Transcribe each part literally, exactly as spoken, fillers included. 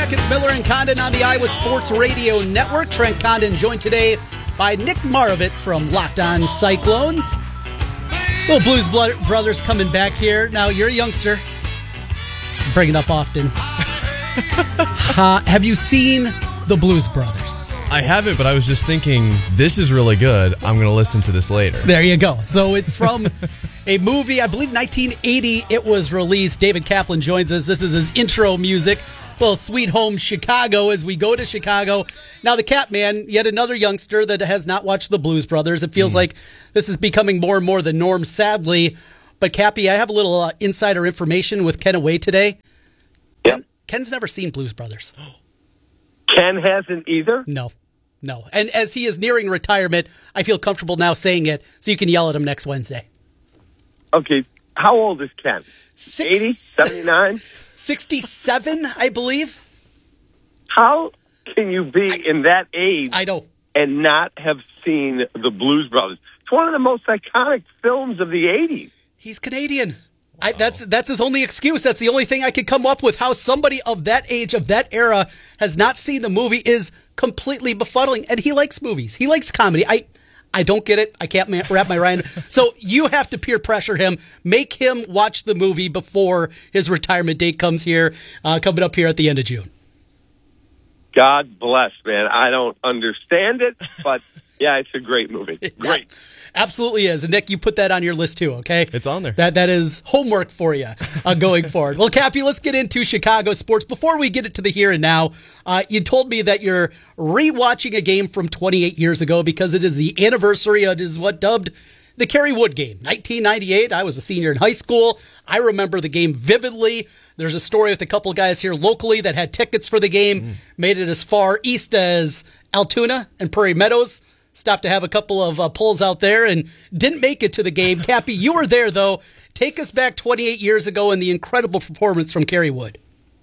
back. It's Miller and Condon on the Iowa Sports Radio Network. Trent Condon joined today by Nick Marovitz from Locked On Cyclones. Little Blues Brothers coming back here. Now, you're a youngster. Bring it up often. uh, have you seen The Blues Brothers? I haven't, but I was just thinking, this is really good. I'm going to listen to this later. There you go. So it's from a movie, I believe nineteen eighty it was released. David Kaplan joins us. This is his intro music. Well, Sweet Home Chicago as we go to Chicago. Now, the Catman, yet another youngster that has not watched The Blues Brothers. It feels mm. like this is becoming more and more the norm, sadly. But, Cappy, I have a little uh, insider information with Ken away today. Yep. Ken, Ken's never seen Blues Brothers. Ken hasn't either? No. No. And as he is nearing retirement, I feel comfortable now saying it, so you can yell at him next Wednesday. Okay. How old is Ken? Six, eighty? seventy-nine? sixty-seven, I believe. How can you be I, in that age I know. and not have seen The Blues Brothers? It's one of the most iconic films of the eighties. He's Canadian. I, that's that's his only excuse. That's the only thing I could come up with. How somebody of that age, of that era, has not seen the movie is completely befuddling. And he likes movies. He likes comedy. I I don't get it. I can't wrap my mind. So you have to peer pressure him. Make him watch the movie before his retirement date comes here, uh, coming up here at the end of June. God bless, man. I don't understand it, but yeah, it's a great movie. Great. Yeah, absolutely is. And Nick, you put that on your list too, okay? It's on there. That That is homework for you uh, going forward. Well, Cappy, let's get into Chicago sports. Before we get it to the here and now, uh, you told me that you're rewatching a game from twenty-eight years ago because it is the anniversary. It is what dubbed the Kerry Wood game. nineteen ninety-eight, I was a senior in high school. I remember the game vividly. There's a story with a couple of guys here locally that had tickets for the game, mm. made it as far east as Altoona and Prairie Meadows. Stopped to have a couple of uh, pulls out there and didn't make it to the game. Cappy, you were there, though. Take us back twenty-eight years ago and the incredible performance from Kerry Wood.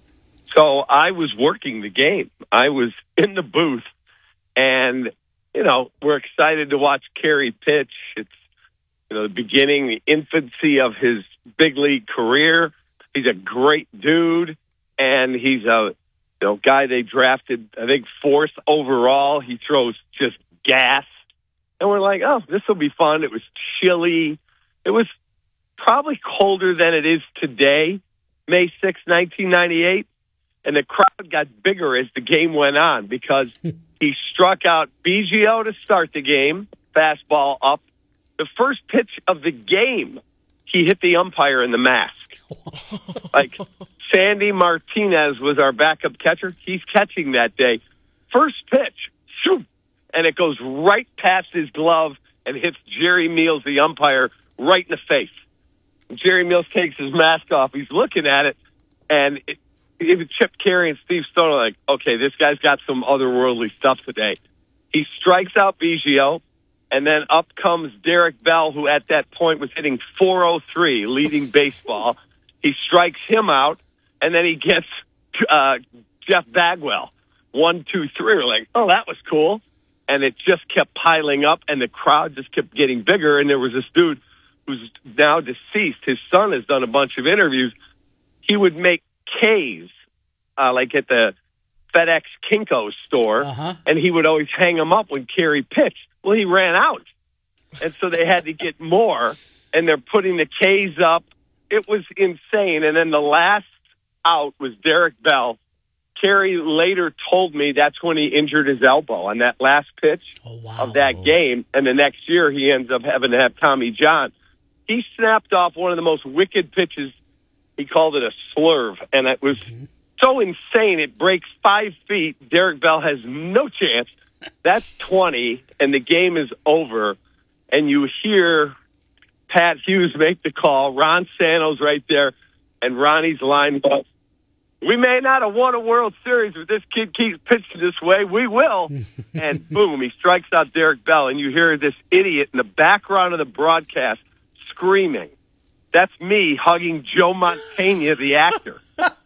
So I was working the game. I was in the booth, and, you know, we're excited to watch Kerry pitch. It's, you know, the beginning, the infancy of his big league career. He's a great dude, and he's a you know guy they drafted, I think, fourth overall. He throws just gas. And we're like, oh, this will be fun. It was chilly. It was probably colder than it is today, May sixth, nineteen ninety-eight. And the crowd got bigger as the game went on because he struck out Biggio to start the game, fastball up. The first pitch of the game, he hit the umpire in the mask. Like, Sandy Martinez was our backup catcher. He's catching that day. First pitch, shoot, and it goes right past his glove and hits Jerry Meals, the umpire, right in the face. Jerry Meals takes his mask off. He's looking at it, and it, even Chip Carey and Steve Stone are like, okay, this guy's got some otherworldly stuff today. He strikes out Biggio, and then up comes Derek Bell, who at that point was hitting four oh three, leading baseball. He strikes him out, and then he gets uh, Jeff Bagwell. One, two, three. We're like, oh, that was cool. And it just kept piling up, and the crowd just kept getting bigger. And there was this dude who's now deceased. His son has done a bunch of interviews. He would make K's, uh, like at the FedEx Kinko's store, uh-huh. and he would always hang them up when Kerry pitched. Well, he ran out, and so they had to get more, and they're putting the K's up. It was insane. And then the last out was Derek Bell. Kerry later told me that's when he injured his elbow on that last pitch oh, wow. of that game. And the next year he ends up having to have Tommy John. He snapped off one of the most wicked pitches. He called it a slurve. And it was mm-hmm. so insane. It breaks five feet. Derek Bell has no chance. That's twenty, and the game is over. And you hear Pat Hughes make the call. Ron Santos right there. And Ronnie's line was, we may not have won a World Series, but this kid keeps pitching this way. We will. And boom, he strikes out Derek Bell. And you hear this idiot in the background of the broadcast screaming. That's me hugging Joe Mantegna, the actor.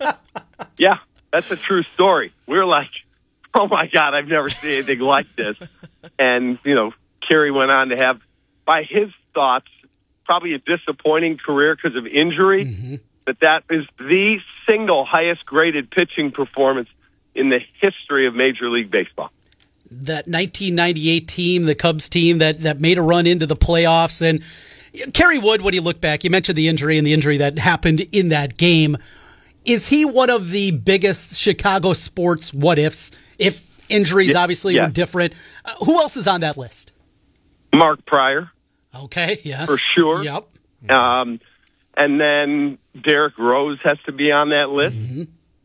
Yeah, that's a true story. We're like, oh, my God, I've never seen anything like this. And, you know, Kerry went on to have, by his thoughts, probably a disappointing career because of injury. Mm-hmm. But that is the single highest graded pitching performance in the history of Major League Baseball. That nineteen ninety-eight team, the Cubs team that, that made a run into the playoffs. And Kerry Wood, when you look back, you mentioned the injury and the injury that happened in that game. Is he one of the biggest Chicago sports what-ifs? If injuries yeah, obviously yeah. were different. Uh, who else is on that list? Mark Pryor. Okay, yes. For sure. Yep. Um, and then Derek Rose has to be on that list. Mm-hmm.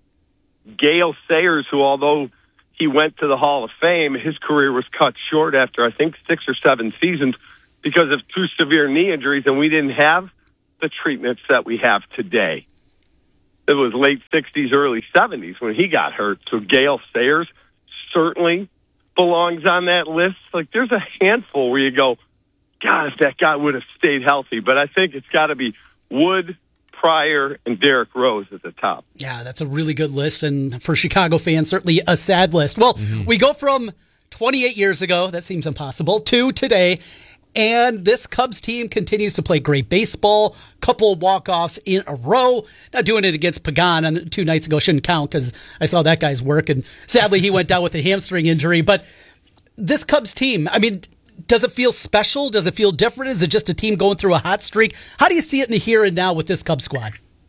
Gale Sayers, who although he went to the Hall of Fame, his career was cut short after, I think, six or seven seasons because of two severe knee injuries, and we didn't have the treatments that we have today. It was late sixties, early seventies when he got hurt. So Gale Sayers certainly belongs on that list. Like, there's a handful where you go, God, if that guy would have stayed healthy. But I think it's got to be Wood, Pryor, and Derek Rose at the top. Yeah, that's a really good list. And for Chicago fans, certainly a sad list. Well, mm-hmm. we go from twenty-eight years ago, that seems impossible, to today. And this Cubs team continues to play great baseball. Couple of walk-offs in a row. Not doing it against Pagan on two nights ago. Shouldn't count because I saw that guy's work. And sadly, he went down with a hamstring injury. But this Cubs team, I mean, does it feel special? Does it feel different? Is it just a team going through a hot streak? How do you see it in the here and now with this Cubs squad?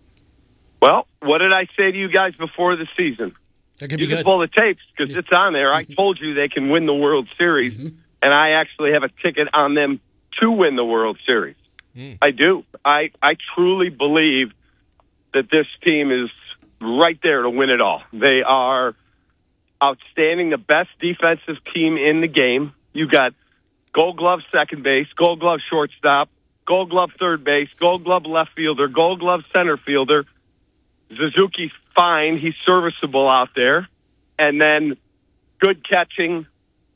Well, what did I say to you guys before the season? That could you be can good. pull the tapes because Yeah. it's on there. Mm-hmm. I told you they can win the World Series. Mm-hmm. And I actually have a ticket on them to win the World Series. Mm. I do. I, I truly believe that this team is right there to win it all. They are outstanding, the best defensive team in the game. You got Gold Glove second base, Gold Glove shortstop, Gold Glove third base, Gold Glove left fielder, Gold Glove center fielder. Suzuki's fine. He's serviceable out there. And then good catching.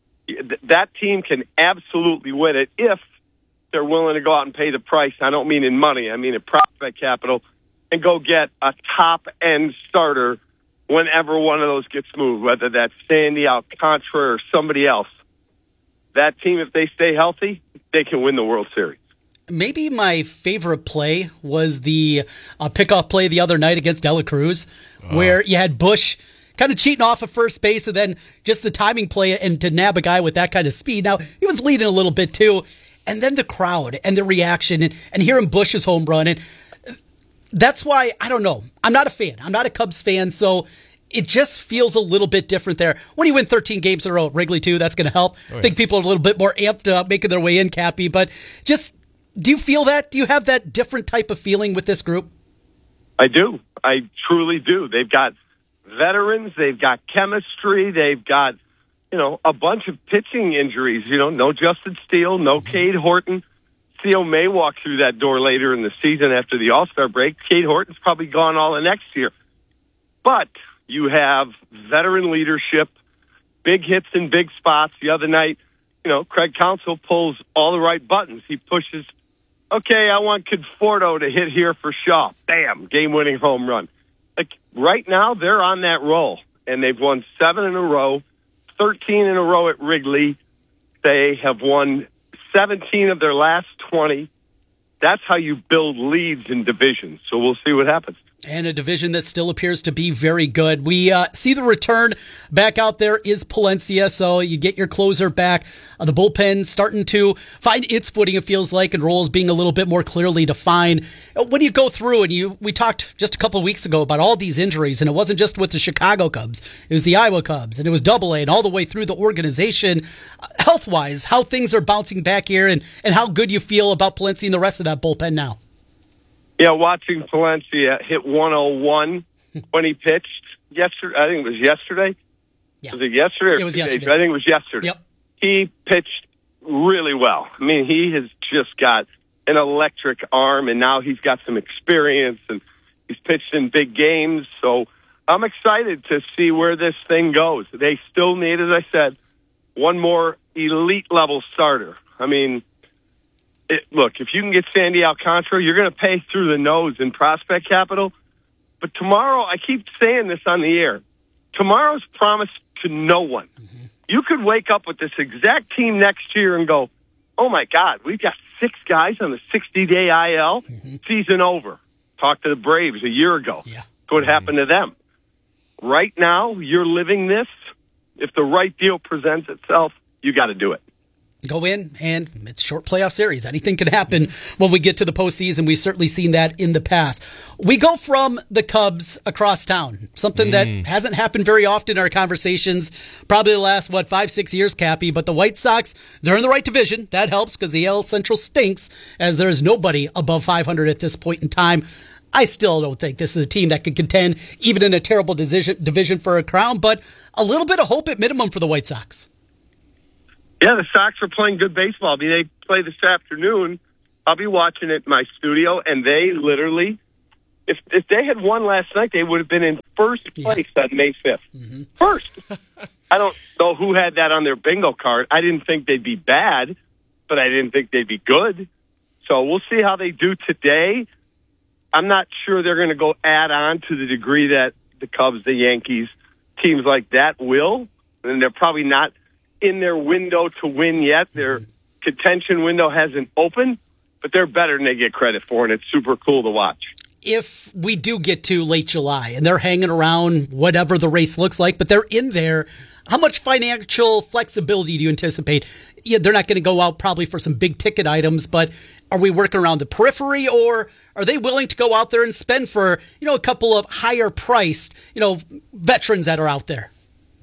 That team can absolutely win it if they're willing to go out and pay the price. I don't mean in money. I mean in prospect capital, and go get a top-end starter whenever one of those gets moved, whether that's Sandy Alcantara or somebody else. That team, if they stay healthy, they can win the World Series. Maybe my favorite play was the uh, pickoff play the other night against De La Cruz, oh. where you had Bush kind of cheating off of first base, and then just the timing play and to nab a guy with that kind of speed. Now, he was leading a little bit too, and then the crowd and the reaction and, and hearing Bush's home run. And that's why, I don't know, I'm not a fan. I'm not a Cubs fan, so it just feels a little bit different there. When you win thirteen games in a row at Wrigley, too, that's going to help. Oh, yeah. I think people are a little bit more amped up making their way in, Cappy, but just, do you feel that? Do you have that different type of feeling with this group? I do. I truly do. They've got veterans. They've got chemistry. They've got, you know, a bunch of pitching injuries. You know, no Justin Steele, no mm-hmm. Cade Horton. Theo may walk through that door later in the season after the All-Star break. Cade Horton's probably gone all the next year. But you have veteran leadership, big hits in big spots. The other night, you know, Craig Counsell pulls all the right buttons. He pushes, okay, I want Conforto to hit here for Shaw. Bam, game-winning home run. Like, right now, they're on that roll, and they've won seven in a row, thirteen in a row at Wrigley. They have won seventeen of their last twenty. That's how you build leads in divisions, so we'll see what happens. And a division that still appears to be very good. We uh, see the return back out there is Palencia, so you get your closer back. Uh, the bullpen starting to find its footing, it feels like, and roles being a little bit more clearly defined. Uh, when you go through, and you, we talked just a couple of weeks ago about all these injuries, and it wasn't just with the Chicago Cubs. It was the Iowa Cubs, and it was Double A, and all the way through the organization. Uh, health-wise, how things are bouncing back here, and, and how good you feel about Palencia and the rest of that bullpen now. Yeah, watching Palencia hit one oh one when he pitched yesterday. I think it was yesterday. Yeah. Was it yesterday? Or it was yesterday? yesterday. I think it was yesterday. Yep. He pitched really well. I mean, he has just got an electric arm, and now he's got some experience, and he's pitched in big games. So I'm excited to see where this thing goes. They still need, as I said, one more elite-level starter. I mean, It, look, if you can get Sandy Alcantara, you're going to pay through the nose in prospect capital. But tomorrow, I keep saying this on the air, tomorrow's promised to no one. Mm-hmm. You could wake up with this exact team next year and go, oh, my God, we've got six guys on the sixty-day I L, mm-hmm. season over. Talked to the Braves a year ago. Yeah. What happened to them? right now, you're living this. If the right deal presents itself, you got to do it. Go in, and it's short playoff series. Anything can happen when we get to the postseason. We've certainly seen that in the past. We go from the Cubs across town, something mm. that hasn't happened very often in our conversations, probably the last, what, five, six years, Cappy. But the White Sox, they're in the right division. That helps because the A L Central stinks, as there's nobody above five hundred at this point in time. I still don't think this is a team that can contend, even in a terrible division, division for a crown, but a little bit of hope at minimum for the White Sox. Yeah, the Sox are playing good baseball. I mean, they play this afternoon. I'll be watching it in my studio, and they literally, if if they had won last night, they would have been in first place yeah. on May fifth. Mm-hmm. First. I don't know who had that on their bingo card. I didn't think they'd be bad, but I didn't think they'd be good. So we'll see how they do today. I'm not sure they're going to go add on to the degree that the Cubs, the Yankees, teams like that will. And they're probably not in their window to win yet. Their mm-hmm. contention window hasn't opened, but they're better than they get credit for, and it's super cool to watch. If we do get to late July and they're hanging around whatever the race looks like, but they're in there, how much financial flexibility do you anticipate? Yeah, they're not going to go out probably for some big ticket items, but are we working around the periphery, or are they willing to go out there and spend for, you know, a couple of higher priced, you know, veterans that are out there?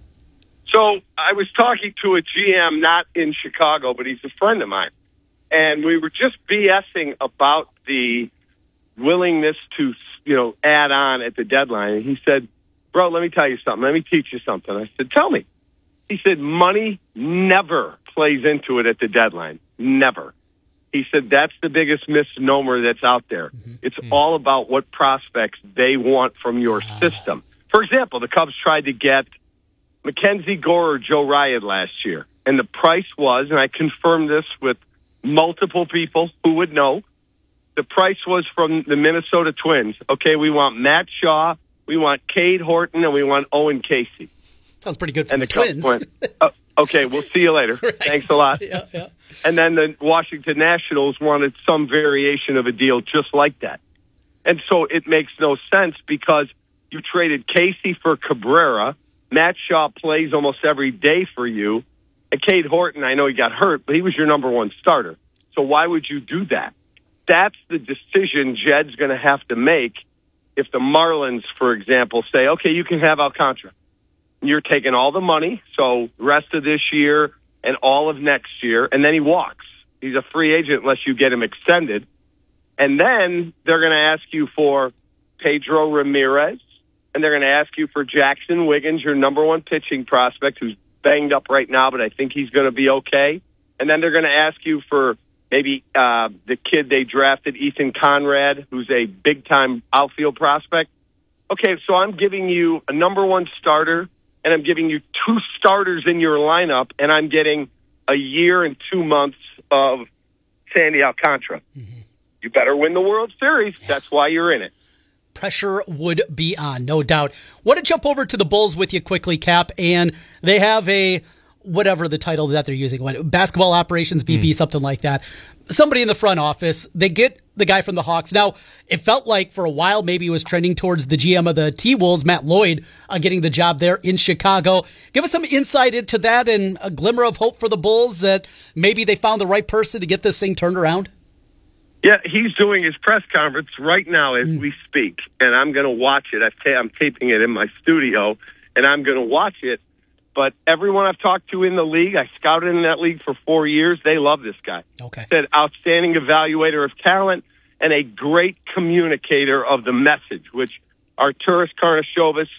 So I was talking to a G M, not in Chicago, but he's a friend of mine. And we were just BSing about the willingness to, you know, add on at the deadline. And he said, bro, let me tell you something. Let me teach you something. I said, tell me. He said, money never plays into it at the deadline. Never. He said, that's the biggest misnomer that's out there. Mm-hmm. It's mm-hmm. all about what prospects they want from your uh. system. For example, the Cubs tried to get Mackenzie Gore or Joe Ryan last year. And the price was, and I confirmed this with multiple people who would know, the price was from the Minnesota Twins. Okay, we want Matt Shaw, we want Cade Horton, and we want Owen Casey. Sounds pretty good for and the, the Twins. Cubs went, uh, okay, we'll see you later. Right. Thanks a lot. Yeah, yeah. And then the Washington Nationals wanted some variation of a deal just like that. And so it makes no sense because you traded Casey for Cabrera. Matt Shaw plays almost every day for you. And Cade Horton, I know he got hurt, but he was your number one starter. So why would you do that? That's the decision Jed's going to have to make if the Marlins, for example, say, okay, you can have Alcantara. You're taking all the money, so the rest of this year and all of next year, and then he walks. He's a free agent unless you get him extended. And then they're going to ask you for Pedro Ramirez, and they're going to ask you for Jackson Wiggins, your number one pitching prospect, who's banged up right now, but I think he's going to be okay. And then they're going to ask you for maybe uh, the kid they drafted, Ethan Conrad, who's a big-time outfield prospect. Okay, so I'm giving you a number one starter, and I'm giving you two starters in your lineup, and I'm getting a year and two months of Sandy Alcantara. Mm-hmm. You better win the World Series. Yeah. That's why you're in it. Pressure would be on, no doubt. Want to jump over to the Bulls with you quickly, Cap, and they have a, whatever the title that they're using, what, basketball operations V P, mm. something like that. Somebody in the front office, they get the guy from the Hawks. Now, it felt like for a while maybe he was trending towards the G M of the T-Wolves, Matt Lloyd, uh, getting the job there in Chicago. Give us some insight into that and a glimmer of hope for the Bulls that maybe they found the right person to get this thing turned around. Yeah, he's doing his press conference right now as mm. we speak, and I'm going to watch it. I've ta- I'm taping it in my studio, and I'm going to watch it. But everyone I've talked to in the league, I scouted in that league for four years, they love this guy. Okay. Said outstanding evaluator of talent and a great communicator of the message, which Arturas Karnisovas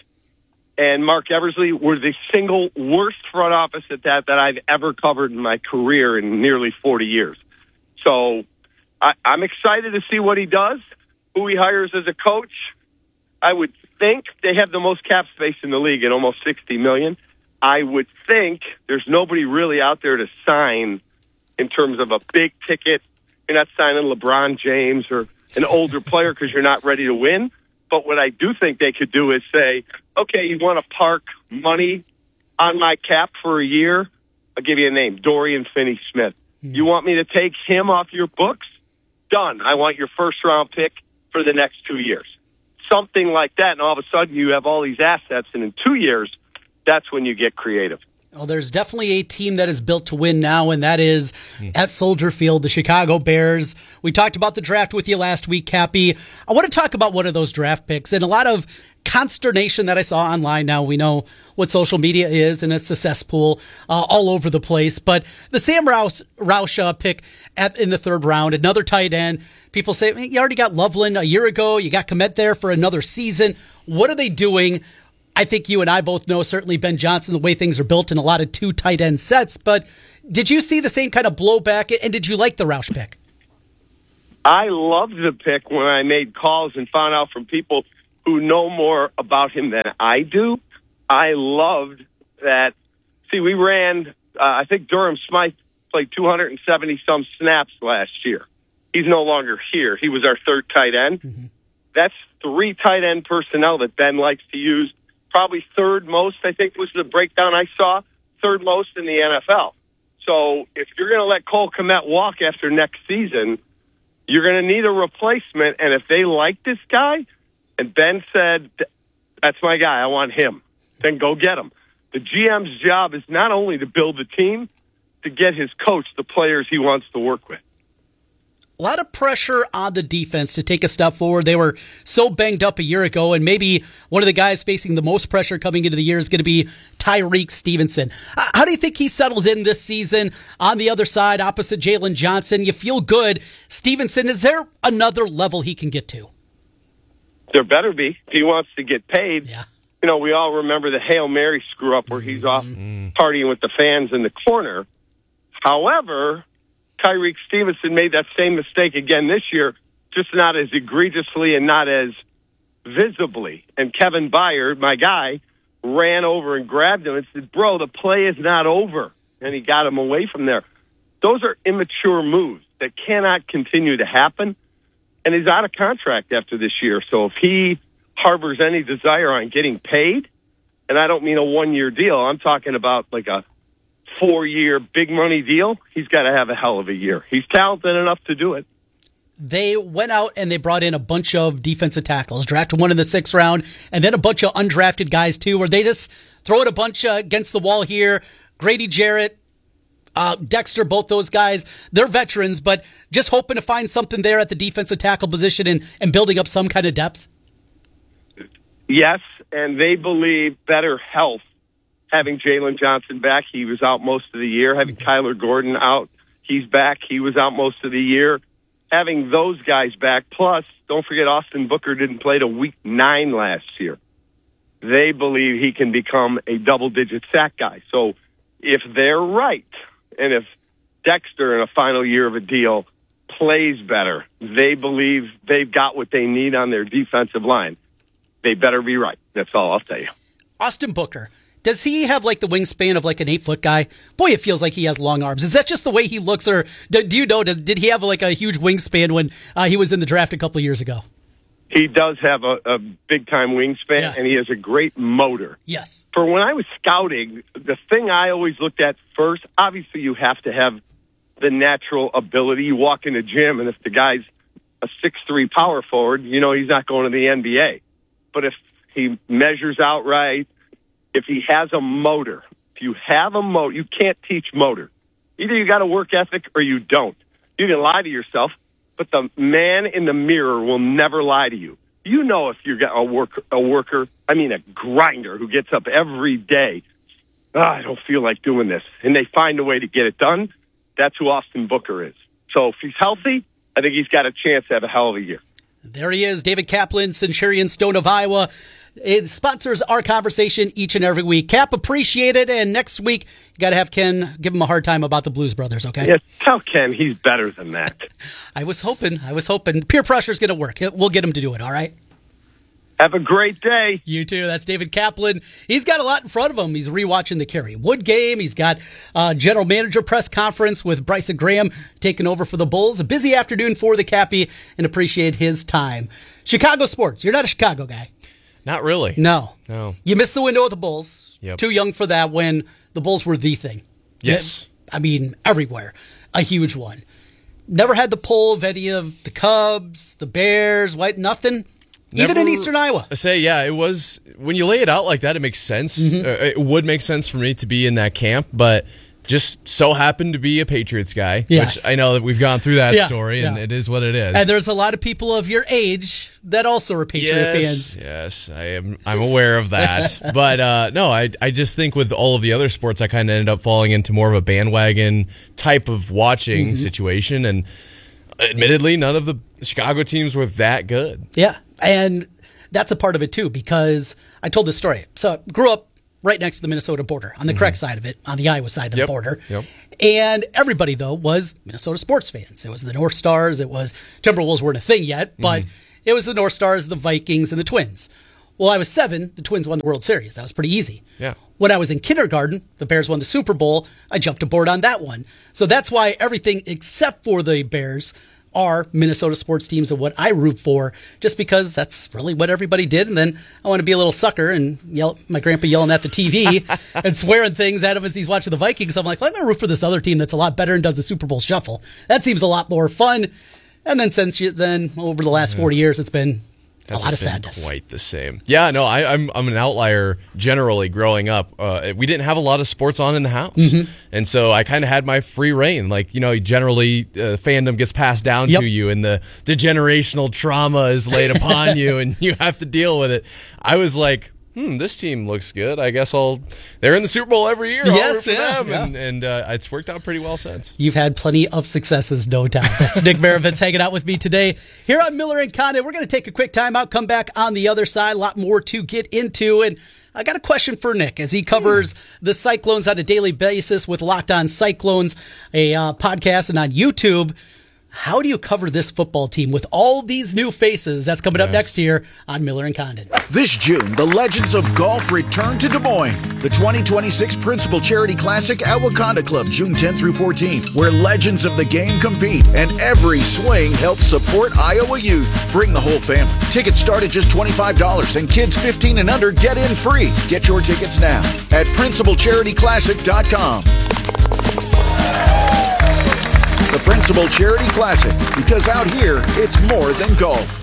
and Mark Eversley were the single worst front office at that that I've ever covered in my career in nearly forty years. So I, I'm excited to see what he does, who he hires as a coach. I would think they have the most cap space in the league at almost sixty million dollars. I would think there's nobody really out there to sign in terms of a big ticket. You're not signing LeBron James or an older player because you're not ready to win. But what I do think they could do is say, okay, you want to park money on my cap for a year? I'll give you a name, Dorian Finney-Smith. Mm-hmm. You want me to take him off your books? Done. I want your first-round pick for the next two years. something like that, and all of a sudden you have all these assets, and in two years, that's when you get creative. Well, there's definitely a team that is built to win now, and that is mm. at Soldier Field, the Chicago Bears. We talked about the draft with you last week, Cappy. I want to talk about one of those draft picks and a lot of consternation that I saw online. Now we know what social media is, and it's a cesspool uh, all over the place. But the Sam Roush, Roush uh, pick at, in the third round, another tight end. People say, hey, you already got Loveland a year ago. You got Kmet there for another season. What are they doing? I think you and I both know, certainly Ben Johnson, the way things are built in a lot of two tight end sets. But did you see the same kind of blowback, and did you like the Roush pick? I loved the pick when I made calls and found out from people who know more about him than I do. I loved that. See, we ran, uh, I think Durham Smythe played two hundred seventy some snaps last year. He's no longer here. He was our third tight end. Mm-hmm. That's three tight end personnel that Ben likes to use. Probably third most, I think, was the breakdown I saw, third most in the N F L. So if you're going to let Cole Kmet walk after next season, you're going to need a replacement. And if they like this guy, and Ben said, that's my guy, I want him, then go get him. The G M's job is not only to build the team, to get his coach the players he wants to work with. A lot of pressure on the defense to take a step forward. They were so banged up a year ago, and maybe one of the guys facing the most pressure coming into the year is going to be Tyrique Stevenson. How do you think he settles in this season on the other side, opposite Jalen Johnson? You feel good. Stevenson, is there another level he can get to? There better be. If he wants to get paid. Yeah. You know, we all remember the Hail Mary screw-up where he's off mm-hmm. partying with the fans in the corner. However, Tyrique Stevenson made that same mistake again this year, just not as egregiously and not as visibly. And Kevin Byard, my guy, ran over and grabbed him and said, bro, the play is not over. And he got him away from there. Those are immature moves that cannot continue to happen. And he's out of contract after this year. So if he harbors any desire on getting paid, and I don't mean a one-year deal, I'm talking about like a four-year big money deal, he's got to have a hell of a year. He's talented enough to do it. They went out and they brought in a bunch of defensive tackles, drafted one in the sixth round, and then a bunch of undrafted guys too, where they just throw it a bunch uh, against the wall here. Grady Jarrett, uh, Dexter, both those guys, they're veterans, but just hoping to find something there at the defensive tackle position and, and building up some kind of depth. Yes, and they believe better health. Having Jalen Johnson back, he was out most of the year. Having Kyler Gordon out, he's back. He was out most of the year. Having those guys back, plus, don't forget Austin Booker didn't play to week nine last year. They believe he can become a double-digit sack guy. So if they're right, and if Dexter in a final year of a deal plays better, they believe they've got what they need on their defensive line. They better be right. That's all I'll tell you. Austin Booker. Does he have like the wingspan of like an eight-foot guy? Boy, it feels like he has long arms. Is that just the way he looks, or do, do you know, did, did he have like a huge wingspan when uh, he was in the draft a couple of years ago? He does have a, a big-time wingspan, yeah. And he has a great motor. Yes. For when I was scouting, the thing I always looked at first, obviously you have to have the natural ability. You walk in the gym, and if the guy's a six three power forward, you know he's not going to the N B A. But if he measures out right, if he has a motor, if you have a motor, you can't teach motor. Either you got a work ethic or you don't. You can lie to yourself, but the man in the mirror will never lie to you. You know if you're a worker, a worker, I mean a grinder who gets up every day. Oh, I don't feel like doing this. And they find a way to get it done. That's who Austin Booker is. So if he's healthy, I think he's got a chance to have a hell of a year. There he is, David Kaplan, Centurion Stone of Iowa. It sponsors our conversation each and every week. Cap, appreciate it. And next week, you got to have Ken give him a hard time about the Blues Brothers, okay? Yes, tell Ken he's better than that. I was hoping. I was hoping. Peer pressure is going to work. We'll get him to do it, all right? Have a great day. You too. That's David Kaplan. He's got a lot in front of him. He's rewatching the Kerry Wood game. He's got a general manager press conference with Bryson Graham taking over for the Bulls. A busy afternoon for the Cappy, and appreciate his time. Chicago sports. You're not a Chicago guy. Not really. No. No. You missed the window of the Bulls. Yep. Too young for that when the Bulls were the thing. Yes. I mean, everywhere. A huge one. Never had the pull of any of the Cubs, the Bears, White, nothing. Even Never in Eastern Iowa. I say, yeah, it was, when you lay it out like that, it makes sense. Mm-hmm. Uh, it would make sense for me to be in that camp, but just so happened to be a Patriots guy, Yes. which I know that we've gone through that Yeah, story, and yeah. it is what it is. And there's a lot of people of your age that also are Patriot yes, fans. yes, I am. I'm aware of that, but uh, no, I I just think with all of the other sports, I kind of ended up falling into more of a bandwagon type of watching Mm-hmm. situation, and admittedly, none of the Chicago teams were that good. Yeah, and that's a part of it too, because I told this story. So I grew up right next to the Minnesota border, on the correct side of it, on the Iowa side of Yep, the border. yep. And everybody, though, was Minnesota sports fans. It was the North Stars. It was Timberwolves weren't a thing yet, but it was the North Stars, the Vikings, and the Twins. Well, I was seven. The Twins won the World Series. That was pretty easy. Yeah. When I was in kindergarten, the Bears won the Super Bowl. I jumped aboard on that one. So that's why everything except for the Bears are Minnesota sports teams and what I root for, just because that's really what everybody did. And then I want to be a little sucker and yell, my grandpa yelling at the T V and swearing things at him as he's watching the Vikings. I'm like, well, I'm going to root for this other team that's a lot better and does the Super Bowl shuffle. That seems a lot more fun. And then since you, then over the last forty years, it's been a lot of Hasn't been sadness. Quite the same. Yeah, no, I, I'm I'm an outlier generally growing up. Uh, we didn't have a lot of sports on in the house, Mm-hmm. and so I kind of had my free reign. Like, you know, generally uh, fandom gets passed down Yep. to you, and the the generational trauma is laid upon you, and you have to deal with it. I was like, hmm, this team looks good. I guess I'll. They're in the Super Bowl every year. I'll Yes, root for yeah, them. yeah. and and uh, it's worked out pretty well since. You've had plenty of successes, no doubt. That's Nick Maravitz hanging out with me today here on Miller and Condon. We're going to take a quick time out, come back on the other side. A lot more to get into. And I got a question for Nick as he covers the Cyclones on a daily basis with Locked On Cyclones, a uh, podcast, and on YouTube. How do you cover this football team with all these new faces? That's coming up Yes. next year on Miller and Condon. This June, the Legends of Golf return to Des Moines. The twenty twenty-six Principal Charity Classic at Wakanda Club, June tenth through fourteenth, where legends of the game compete and every swing helps support Iowa youth. Bring the whole family. Tickets start at just twenty-five dollars, and kids fifteen and under get in free. Get your tickets now at principal charity classic dot com. The Principal Charity Classic, because out here, it's more than golf.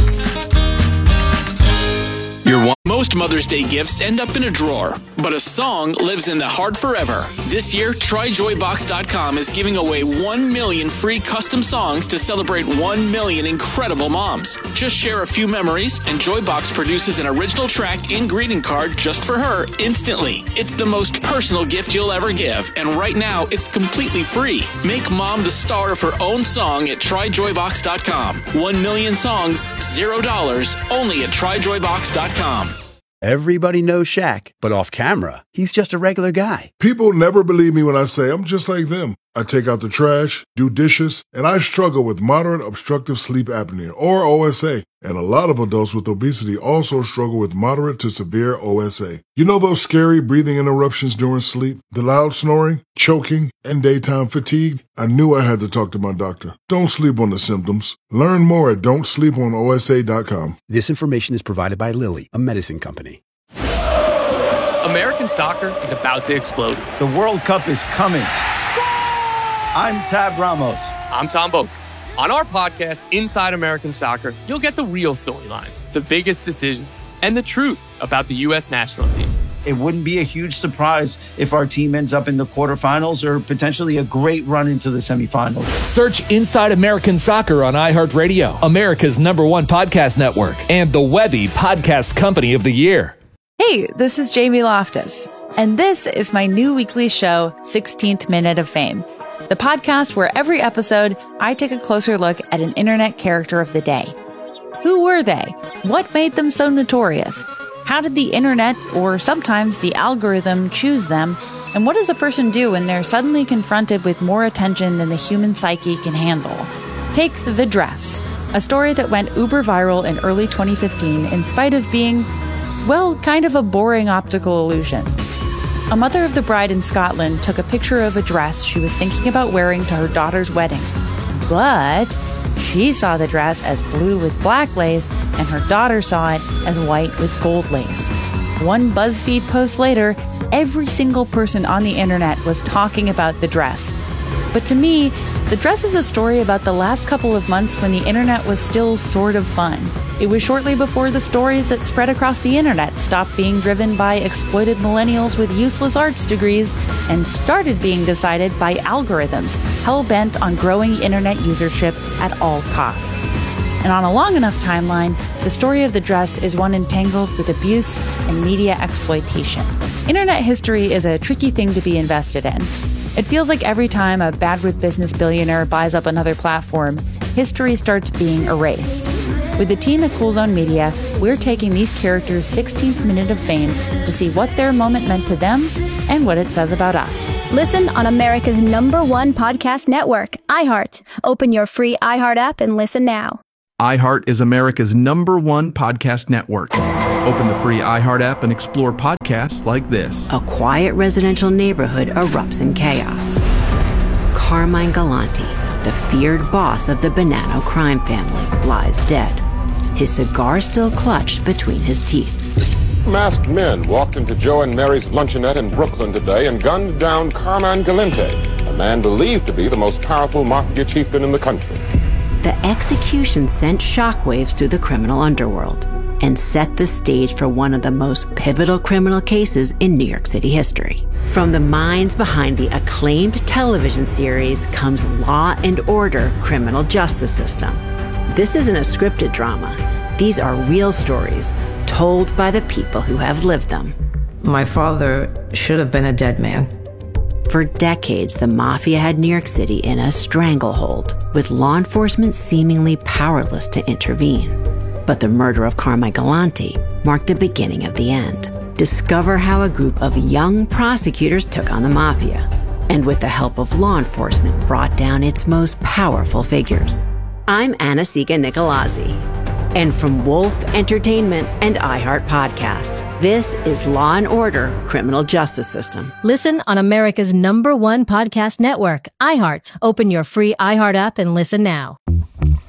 Your one- Most Mother's Day gifts end up in a drawer, but a song lives in the heart forever. This year, try joy box dot com is giving away one million free custom songs to celebrate one million incredible moms. Just share a few memories, and Joybox produces an original track and greeting card just for her instantly. It's the most personal gift you'll ever give, and right now, it's completely free. Make mom the star of her own song at try joy box dot com. One million songs, zero dollars, only at try joy box dot com. Everybody knows Shaq, but off camera, he's just a regular guy. People never believe me when I say I'm just like them. I take out the trash, do dishes, and I struggle with moderate obstructive sleep apnea, or O S A. And a lot of adults with obesity also struggle with moderate to severe O S A. You know those scary breathing interruptions during sleep, the loud snoring, choking, and daytime fatigue? I knew I had to talk to my doctor. Don't sleep on the symptoms. Learn more at don't sleep on O S A dot com. This information is provided by Lilly, a medicine company. American soccer is about to explode. The World Cup is coming. I'm Tab Ramos. I'm Tom Boak. On our podcast, Inside American Soccer, you'll get the real storylines, the biggest decisions, and the truth about the U S national team. It wouldn't be a huge surprise if our team ends up in the quarterfinals or potentially a great run into the semifinals. Search Inside American Soccer on iHeartRadio, America's number one podcast network, and the Webby Podcast Company of the Year. Hey, this is Jamie Loftus, and this is my new weekly show, sixteenth Minute of Fame, the podcast where every episode I take a closer look at an internet character of the day. Who were they? What made them so notorious? How did the internet, or sometimes the algorithm, choose them? And what does a person do when they're suddenly confronted with more attention than the human psyche can handle? Take The Dress, a story that went uber viral in early twenty fifteen in spite of being, well, kind of a boring optical illusion. A mother of the bride in Scotland took a picture of a dress she was thinking about wearing to her daughter's wedding. But she saw the dress as blue with black lace, and her daughter saw it as white with gold lace. One BuzzFeed post later, every single person on the internet was talking about the dress. But to me, The Dress is a story about the last couple of months when the internet was still sort of fun. It was shortly before the stories that spread across the internet stopped being driven by exploited millennials with useless arts degrees and started being decided by algorithms hell-bent on growing internet usership at all costs. And on a long enough timeline, the story of The Dress is one entangled with abuse and media exploitation. Internet history is a tricky thing to be invested in. It feels like every time a bad with business billionaire buys up another platform, history starts being erased. With the team at Cool Zone Media, we're taking these characters' sixteenth minute of fame to see what their moment meant to them and what it says about us. Listen on America's number one podcast network, iHeart. Open your free iHeart app and listen now. iHeart is America's number one podcast network. Open the free iHeart app and explore podcasts like this. A quiet residential neighborhood erupts in chaos. Carmine Galante, the feared boss of the Bonanno crime family, lies dead, his cigar still clutched between his teeth. Masked men walked into Joe and Mary's luncheonette in Brooklyn today and gunned down Carmine Galante, a man believed to be the most powerful mafia chieftain in the country. The execution sent shockwaves through the criminal underworld and set the stage for one of the most pivotal criminal cases in New York City history. From the minds behind the acclaimed television series comes Law and Order: Criminal Justice System. This isn't a scripted drama. These are real stories told by the people who have lived them. My father should have been a dead man. For decades, the mafia had New York City in a stranglehold, with law enforcement seemingly powerless to intervene. But the murder of Carmine Galante marked the beginning of the end. Discover how a group of young prosecutors took on the mafia, and with the help of law enforcement, brought down its most powerful figures. I'm Anna-Sigga Nicolazzi, and from Wolf Entertainment and iHeart Podcasts, this is Law and Order: Criminal Justice System. Listen on America's number one podcast network, iHeart. Open your free iHeart app and listen now.